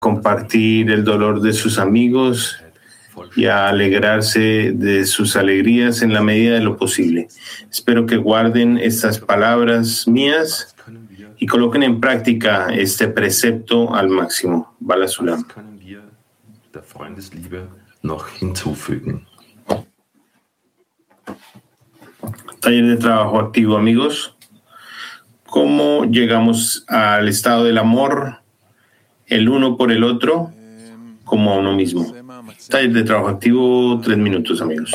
compartir el dolor de sus amigos y a alegrarse de sus alegrías en la medida de lo posible. Espero que guarden estas palabras mías y coloquen en práctica este precepto al máximo. Bala Sulam. Taller de trabajo activo, amigos. ¿Cómo llegamos al estado del amor, el uno por el otro, como a uno mismo? Taller de trabajo activo, 3 minutos, amigos.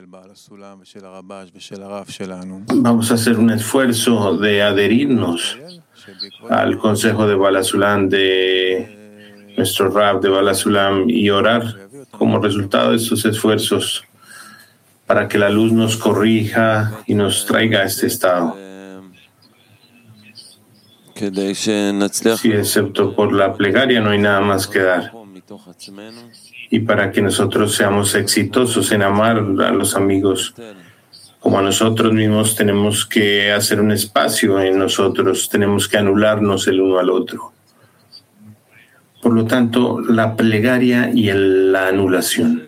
Vamos a hacer un esfuerzo de adherirnos al consejo de Bala Sulam, de nuestro Rab de Bala Sulam, y orar como resultado de estos esfuerzos para que la luz nos corrija y nos traiga a este estado. Sí, excepto por la plegaria no hay nada más que dar. Y para que nosotros seamos exitosos en amar a los amigos como a nosotros mismos, tenemos que hacer un espacio en nosotros, tenemos que anularnos el uno al otro. Por lo tanto, la plegaria y la anulación.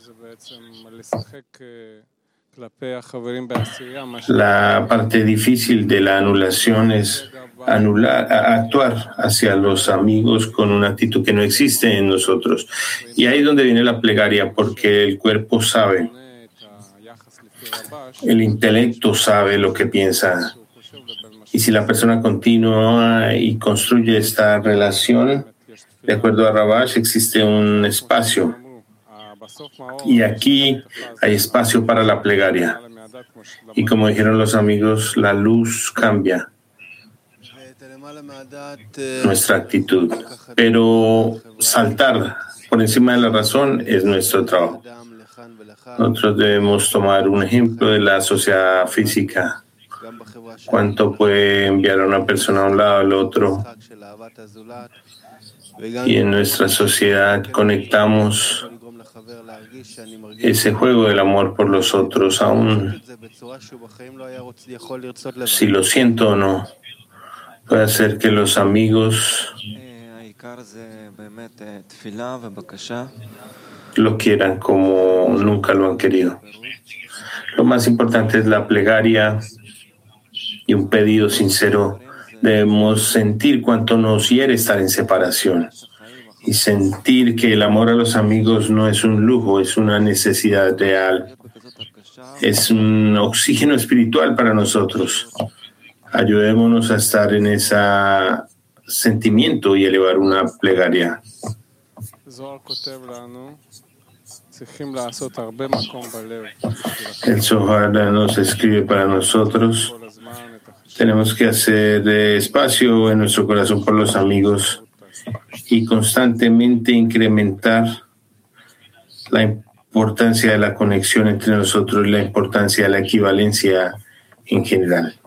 La parte difícil de la anulación es actuar hacia los amigos con una actitud que no existe en nosotros. Y ahí es donde viene la plegaria, porque el cuerpo sabe, el intelecto sabe lo que piensa. Y si la persona continúa y construye esta relación, de acuerdo a Rabash, existe un espacio. Y aquí hay espacio para la plegaria. Y como dijeron los amigos, la luz cambia nuestra actitud. Pero saltar por encima de la razón es nuestro trabajo. Nosotros debemos tomar un ejemplo de la sociedad física. ¿Cuánto puede enviar a una persona a un lado al otro? Y en nuestra sociedad conectamos ese juego del amor por los otros, aún si lo siento o no, puede hacer que los amigos lo quieran como nunca lo han querido. Lo más importante es la plegaria y un pedido sincero. Debemos sentir cuánto nos hiere estar en separación y sentir que el amor a los amigos no es un lujo, es una necesidad real. Es un oxígeno espiritual para nosotros. Ayudémonos a estar en ese sentimiento y elevar una plegaria. El Zohar nos escribe para nosotros. Tenemos que hacer espacio en nuestro corazón por los amigos y constantemente incrementar la importancia de la conexión entre nosotros y la importancia de la equivalencia en general.